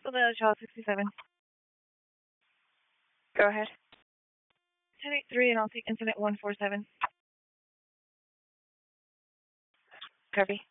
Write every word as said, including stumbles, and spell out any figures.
So the child sixty-seven. Go ahead. ten eight three, and I'll take incident one four seven. Copy.